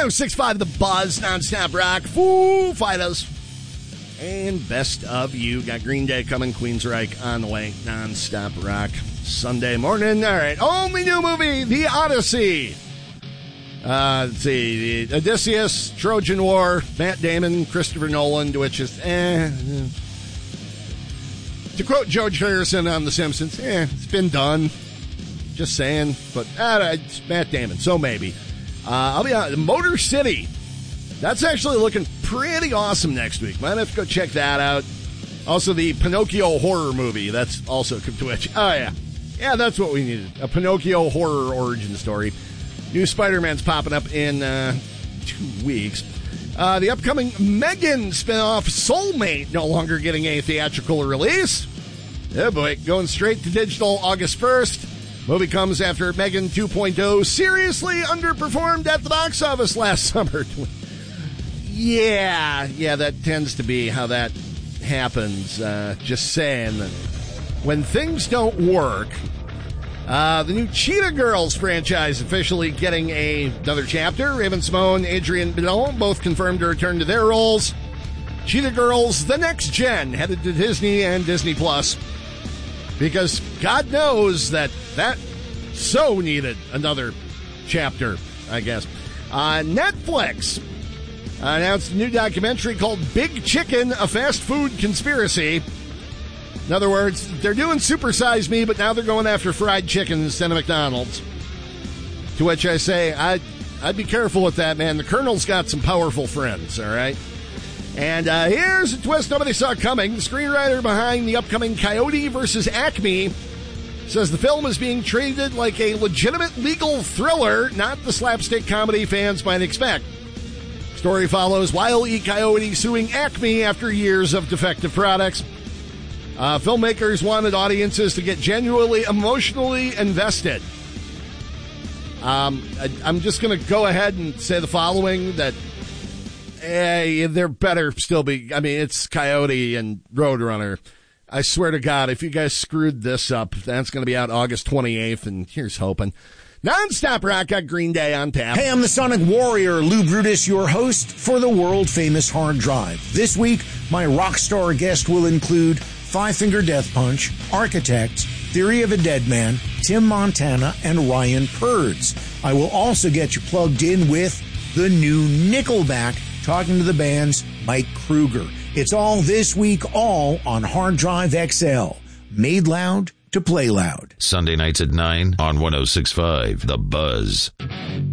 106.5 The Buzz, nonstop rock, Foo Fighters, and Best of You. Got Green Day coming, Queensryche on the way, nonstop rock, Sunday morning. All right, only new movie, The Odyssey. Let's see, the Odysseus, Trojan War, Matt Damon, Christopher Nolan, which is, To quote George Harrison on The Simpsons, it's been done. Just saying, but it's Matt Damon, so maybe. I'll be honest, Motor City. That's actually looking pretty awesome next week. Might have to go check that out. Also, the Pinocchio horror movie. That's also come to Twitch. Oh, yeah. Yeah, that's what we needed. A Pinocchio horror origin story. New Spider-Man's popping up in 2 weeks. The upcoming Megan spinoff, Soulmate, no longer getting a theatrical release. Oh, boy. Going straight to digital August 1st. Movie comes after Megan 2.0 seriously underperformed at the box office last summer. Yeah, that tends to be how that happens. Just saying that when things don't work, the new Cheetah Girls franchise officially getting another chapter. Raven-Symoné, Adrienne Barbeau both confirmed to return to their roles. Cheetah Girls, The Next Gen, headed to Disney and Disney Plus. Because God knows that so needed another chapter, I guess. Netflix announced a new documentary called Big Chicken, a Fast Food Conspiracy. In other words, they're doing Super Size Me, but now they're going after fried chicken instead of McDonald's. To which I say, I'd be careful with that, man. The Colonel's got some powerful friends, all right? And here's a twist nobody saw coming. The screenwriter behind the upcoming Coyote vs. Acme says the film is being treated like a legitimate legal thriller, not the slapstick comedy fans might expect. Story follows Wile E. Coyote suing Acme after years of defective products. Filmmakers wanted audiences to get genuinely emotionally invested. I'm just going to go ahead and say the following, that there better still be, I mean, it's Coyote and Roadrunner. I swear to God, if you guys screwed this up, that's going to be out August 28th, and here's hoping. Nonstop rock, got Green Day on tap. Hey, I'm the Sonic Warrior, Lou Brutus, your host for the world-famous Hard Drive. This week, my rock star guest will include Five Finger Death Punch, Architects, Theory of a Dead Man, Tim Montana, and Ryan Purds. I will also get you plugged in with the new Nickelback, talking to the band's Mike Kruger. It's all this week, all on Hard Drive XL. Made loud to play loud. Sunday nights at 9 on 106.5 The Buzz.